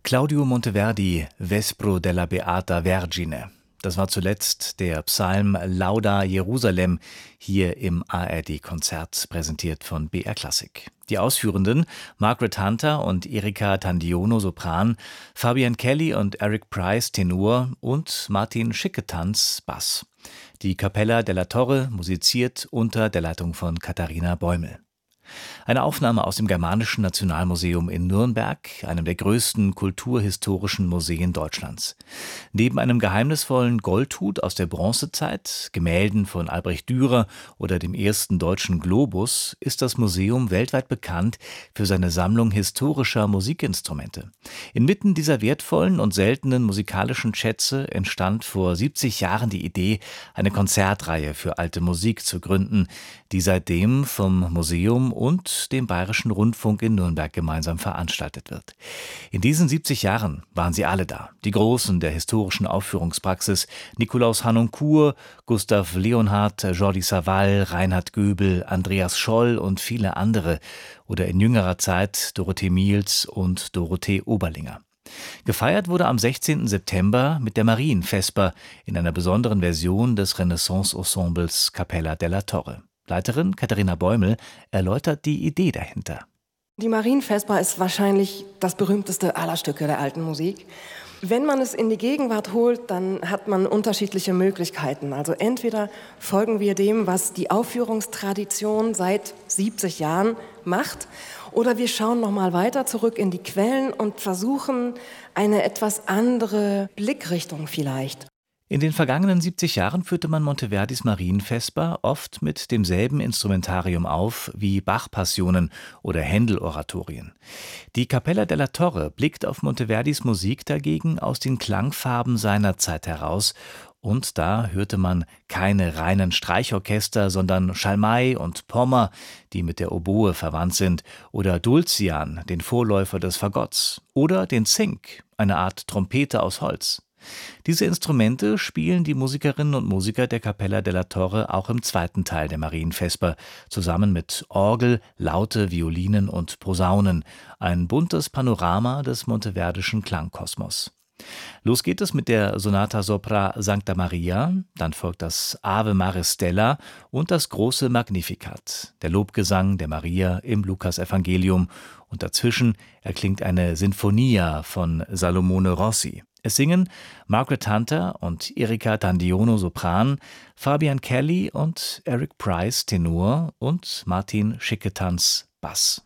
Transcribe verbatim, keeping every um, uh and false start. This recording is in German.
Claudio Monteverdi, Vespro della Beata Vergine. Das war zuletzt der Psalm Lauda Jerusalem, hier im A R D-Konzert, präsentiert von B R Klassik. Die Ausführenden Margaret Hunter und Erika Tandiono Sopran, Fabian Kelly und Eric Price Tenor und Martin Schicketanz Bass. Die Capella della Torre musiziert unter der Leitung von Katharina Bäumel. Eine Aufnahme aus dem Germanischen Nationalmuseum in Nürnberg, einem der größten kulturhistorischen Museen Deutschlands. Neben einem geheimnisvollen Goldhut aus der Bronzezeit, Gemälden von Albrecht Dürer oder dem ersten deutschen Globus ist das Museum weltweit bekannt für seine Sammlung historischer Musikinstrumente. Inmitten dieser wertvollen und seltenen musikalischen Schätze entstand vor siebzig Jahren die Idee, eine Konzertreihe für alte Musik zu gründen, die seitdem vom Museum und dem Bayerischen Rundfunk in Nürnberg gemeinsam veranstaltet wird. In diesen siebzig Jahren waren sie alle da, die Großen der historischen Aufführungspraxis, Nikolaus Harnoncourt, Gustav Leonhardt, Jordi Savall, Reinhard Göbel, Andreas Scholl und viele andere, oder in jüngerer Zeit Dorothee Miels und Dorothee Oberlinger. Gefeiert wurde am sechzehnten September mit der Marienvesper in einer besonderen Version des Renaissance-Ensembles Capella della Torre. Leiterin Katharina Bäumel erläutert die Idee dahinter. Die Marienvesper ist wahrscheinlich das berühmteste aller Stücke der alten Musik. Wenn man es in die Gegenwart holt, dann hat man unterschiedliche Möglichkeiten. Also entweder folgen wir dem, was die Aufführungstradition seit siebzig Jahren macht, oder wir schauen noch mal weiter zurück in die Quellen und versuchen eine etwas andere Blickrichtung vielleicht. In den vergangenen siebzig Jahren führte man Monteverdis Marienvesper oft mit demselben Instrumentarium auf wie Bach-Passionen oder Händel-Oratorien. Die Capella della Torre blickt auf Monteverdis Musik dagegen aus den Klangfarben seiner Zeit heraus, und da hörte man keine reinen Streichorchester, sondern Schalmei und Pommer, die mit der Oboe verwandt sind, oder Dulcian, den Vorläufer des Fagotts, oder den Zink, eine Art Trompete aus Holz. Diese Instrumente spielen die Musikerinnen und Musiker der Capella della Torre auch im zweiten Teil der Marienvesper, zusammen mit Orgel, Laute, Violinen und Posaunen, ein buntes Panorama des monteverdischen Klangkosmos. Los geht es mit der Sonata Sopra Sancta Maria, dann folgt das Ave Maris Stella und das große Magnificat, der Lobgesang der Maria im Lukasevangelium, und dazwischen erklingt eine Sinfonia von Salomone Rossi. Es singen Margaret Hunter und Erika Tandiono Sopran, Fabian Kelly und Eric Price Tenor und Martin Schicketanz Bass.